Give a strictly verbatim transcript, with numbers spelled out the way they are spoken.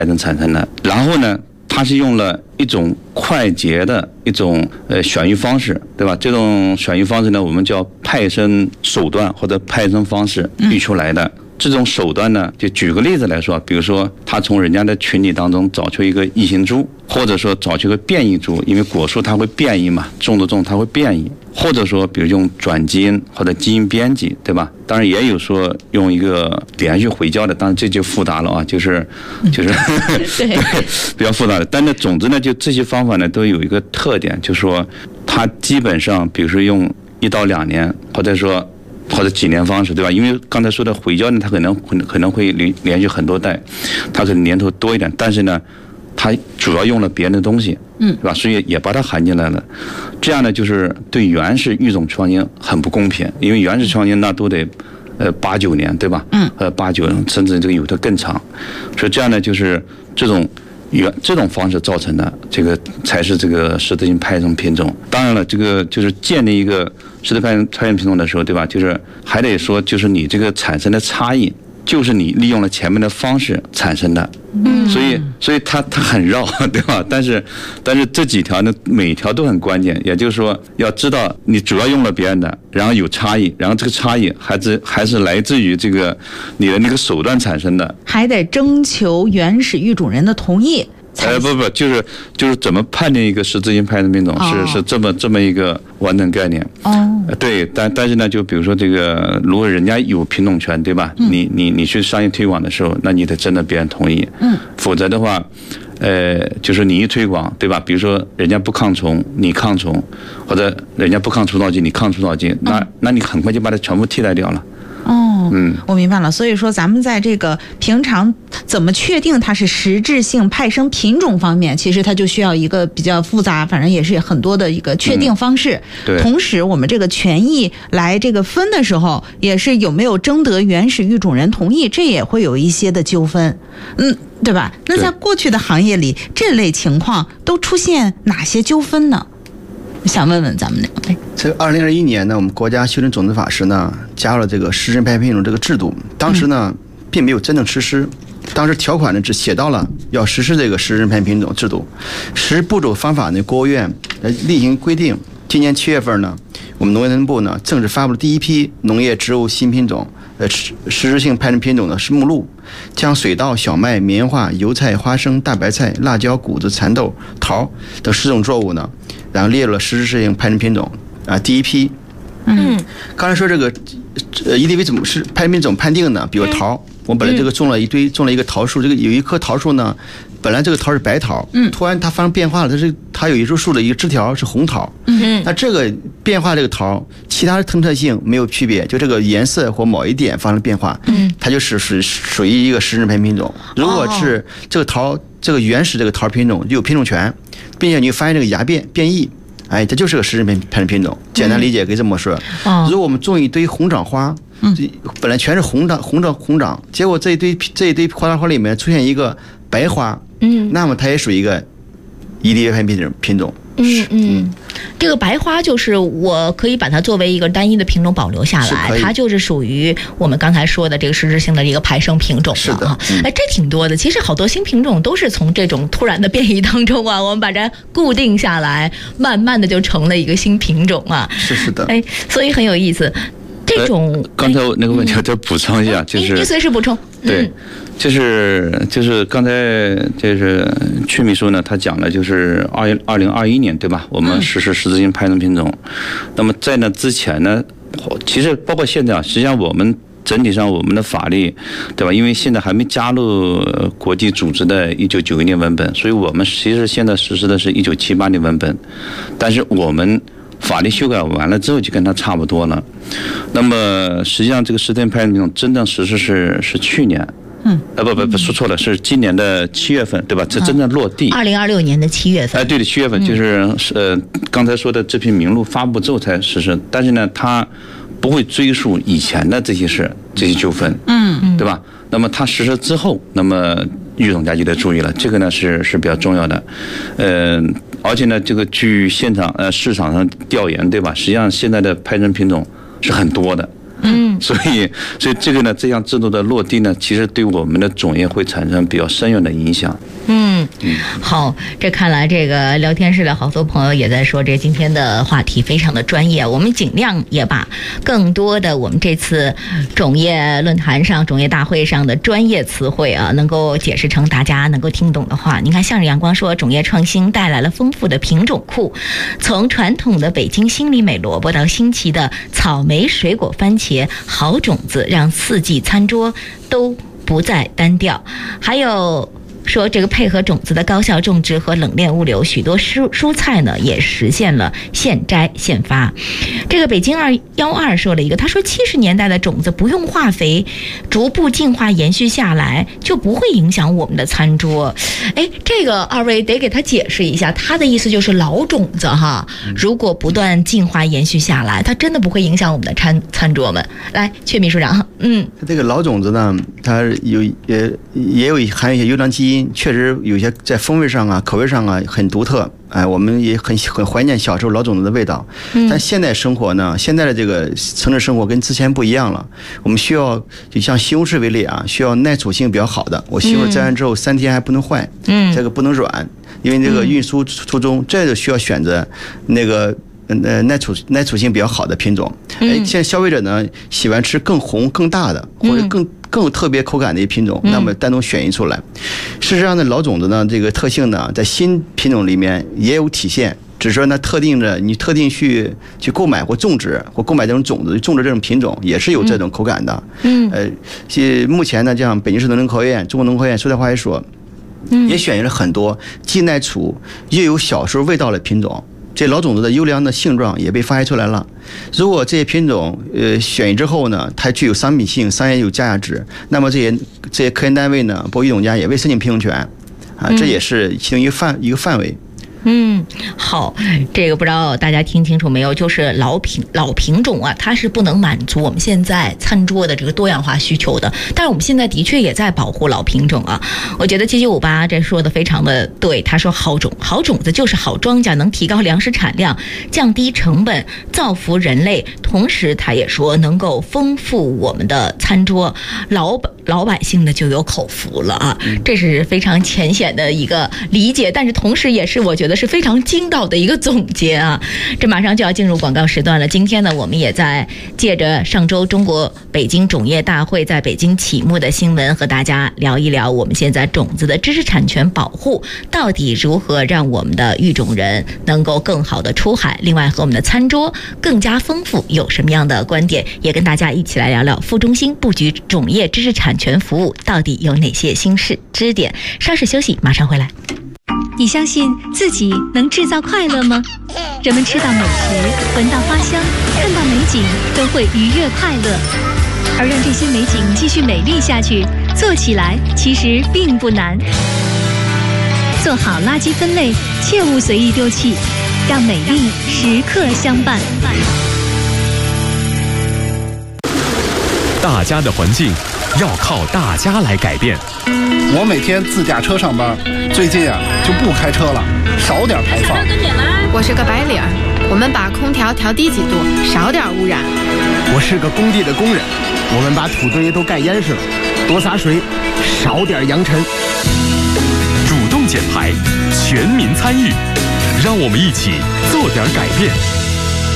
癌症产生的。然后呢，它是用了一种快捷的一种呃选育方式，对吧？这种选育方式呢，我们叫派生手段或者派生方式育出来的。嗯，这种手段呢，就举个例子来说，比如说他从人家的群体当中找出一个异形株，或者说找出一个变异株，因为果树它会变异嘛，种着种它会变异，或者说比如用转基因或者基因编辑，对吧？当然也有说用一个连续回交的，当然这就复杂了啊，就是就是对比较复杂的。但是总之呢，就这些方法呢都有一个特点，就是说它基本上比如说用一到两年，或者说或者几年方式，对吧？因为刚才说的回交呢，它可能可能会连连续很多代，它可能年头多一点，但是呢，它主要用了别人的东西，嗯，对吧？所以也把它含进来了。这样呢，就是对原始育种创新很不公平，因为原始创新那都得呃八九年，对吧？嗯，呃八九甚至这个有的更长，所以这样呢，就是这种。原这种方式造成的，这个才是这个十字性派生品种。当然了，这个就是建立一个十字派生派生品种的时候，对吧？就是还得说，就是你这个产生的差异，就是你利用了前面的方式产生的。嗯，所以所以它它很绕，对吧？但是但是这几条呢，每条都很关键。也就是说，要知道你主要用了别人的，然后有差异，然后这个差异还是还是来自于这个你的那个手段产生的，还得征求原始育种人的同意。 呃不不，就是就是怎么判定一个十字性派生品种，是、哦、是这么这么一个完整概念。哦，对，但但是呢，就比如说这个，如果人家有品种权，对吧？嗯、你你你去商业推广的时候，那你得征得别人同意。嗯，否则的话，呃，就是你一推广，对吧？比如说人家不抗虫，你抗虫，或者人家不抗除草剂，你抗除草剂，那、嗯、那你很快就把它全部替代掉了。 哦，嗯，我明白了。所以说，咱们在这个平常怎么确定它是实质性派生品种方面，其实它就需要一个比较复杂，反正也是很多的一个确定方式。嗯、对。同时，我们这个权益来这个分的时候，也是有没有征得原始育种人同意，这也会有一些的纠纷。嗯，对吧？那在过去的行业里，这类情况都出现哪些纠纷呢？想问问咱们两位。 这个二零二一年呢，我们国家修正种子法时呢，加入了这个实证派生品种这个制度。当时呢，并没有真正实施。当时条款呢，只写到了要实施这个实证派生品种制度。实施步骤方法呢，国务院来例行规定。今年七月份呢，我们农业部呢正式发布了第一批农业植物新品种，呃，实实质性派生品种的是目录，将水稻、小麦、棉花、油菜、花生、大白菜、辣椒、谷子、蚕豆、桃等十种作物呢。然后列入了实质性派生品种啊，第一批。嗯，刚才说这个呃，一地为怎么是派生品种判定呢？比如桃，我本来这个种了一堆，种了一个桃树，这个有一棵桃树呢，本来这个桃是白桃，嗯，突然它发生变化了，它是它有一株树的一个枝条是红桃，嗯，那这个变化这个桃，其他的特特性没有区别，就这个颜色或某一点发生变化，嗯，它就是属属于一个实质派生品种。如果是这个桃这个原始这个桃品种有品种权。并且你发现这个芽变变异，哎，这就是个实质派生品种。简单理解可以这么说：嗯、如果我们种一堆红掌花，嗯，本来全是红掌红掌红掌，结果这一堆这一堆花掌花里面出现一个白花，嗯，那么它也属于一个一地派生品种。 嗯嗯，这个白花就是我可以把它作为一个单一的品种保留下来，它就是属于我们刚才说的这个实质性的一个派生品种了啊。嗯、哎，这挺多的。其实好多新品种都是从这种突然的变异当中啊，我们把它固定下来，慢慢的就成了一个新品种啊。 是是的。 哎，所以很有意思。这种刚才那个问题我再补充一下，就是您随时补充。 对。就是就是刚才就是曲秘书呢，他讲了就是二二零二一年对吧？我们实施实质性派生品种。嗯、那么在那之前呢，其实包括现在啊，实际上我们整体上我们的法律，对吧？因为现在还没加入国际组织的一九九一年文本，所以我们其实现在实施的是一九七八年文本，但是我们法律修改完了之后就跟它差不多了。那么实际上这个实质性派生品种真正实施是是去年。嗯，呃不不不说错了，是今年的七月份，对吧？这真正落地。 二零二六年的七月份。 哎，对的，七月份就是呃刚才说的这批名录发布之后才实施，但是呢，它不会追溯以前的这些事、这些纠纷，嗯嗯，对吧？那么它实施之后，那么育种家就得注意了，这个呢是是比较重要的，嗯、呃，而且呢，这个据现场呃市场上调研，对吧？实际上现在的派生品种是很多的。 嗯， 所以所以这个呢，这项制度的落地呢，其实对我们的种业会产生比较深远的影响。 嗯，好，这看来这个聊天室的好多朋友也在说，这今天的话题非常的专业，我们尽量也把更多的我们这次种业论坛上、种业大会上的专业词汇啊，能够解释成大家能够听懂的话。你看，向日阳光说，种业创新带来了丰富的品种库，从传统的北京新里美萝卜到新奇的草莓、水果、番茄，好种子让四季餐桌都不再单调。还有说这个配合种子的高效种植和冷链物流，许多蔬蔬菜呢也实现了现摘现发。这个北京二幺二说了一个，他说七十年代的种子不用化肥，逐步进化延续下来，就不会影响我们的餐桌。哎，这个二位得给他解释一下，他的意思就是老种子哈，如果不断进化延续下来，它真的不会影响我们的餐餐桌们。来，阙秘书长，嗯， 这个老种子呢，它有也也有含有一些优良基因。确实有些在风味上啊、口味上啊很独特，哎，我们也很很怀念小时候老种子的味道。但现在生活呢，现在的这个城市生活跟之前不一样了。我们需要就像西红柿为例啊，需要耐储性比较好的。我西红柿摘完之后三天还不能坏，嗯，这个不能软，因为这个运输途中，这就需要选择那个。呃，耐储耐储性比较好的品种，哎，现在消费者呢喜欢吃更红、更大的，或者更更有特别口感的一品种，那么单独选一出来。事实上呢，老种子呢这个特性呢，在新品种里面也有体现，只是说呢特定的你特定去去购买或种植或购买这种种子种植这种品种，也是有这种口感的。嗯，呃，其目前呢，像北京市农林科学院、中国农科院蔬菜化学所，也选择了很多既耐储又有小时候味道的品种。这老种子的优良的性状也被发掘出来了。如果这些品种呃选育之后呢，它具有商品性、商业有价值，那么这些这些科研单位呢，包括育种家也未申请品种权，啊，这也是其中一个范一个范围。 嗯，好，这个不知道大家听清楚没有？就是老品老品种啊，它是不能满足我们现在餐桌的这个多样化需求的。但是我们现在的确也在保护老品种啊。我觉得七九五八这说的非常的对，他说好种好种子就是好庄稼，能提高粮食产量，降低成本，造福人类。同时，他也说能够丰富我们的餐桌，老老百姓呢就有口福了啊。这是非常浅显的一个理解，但是同时也是我觉得是非常精到的一个总结啊！这马上就要进入广告时段了。今天呢，我们也在借着上周中国北京种业大会在北京启幕的新闻，和大家聊一聊我们现在种子的知识产权保护到底如何让我们的育种人能够更好的出海。另外，和我们的餐桌更加丰富有什么样的观点，也跟大家一起来聊聊副中心布局种业知识产权服务到底有哪些新式支点。稍事休息，马上回来。 你相信自己能制造快乐吗？人们吃到美食、闻到花香、看到美景都会愉悦快乐，而让这些美景继续美丽下去，做起来其实并不难。做好垃圾分类，切勿随意丢弃，让美丽时刻相伴。 大家的环境要靠大家来改变。 我每天自驾车上班，最近啊就不开车了，少点排放。 我是个白领，我们把空调调低几度，少点污染。 我是个工地的工人，我们把土堆都盖严实了，多洒水，少点扬尘。 主动减排，全民参与，让我们一起做点改变。